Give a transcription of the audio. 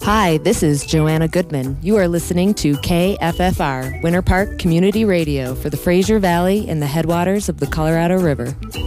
Hi, this is Joanna Goodman. You are listening to KFFR, Winter Park Community Radio for the Fraser Valley and the headwaters of the Colorado River.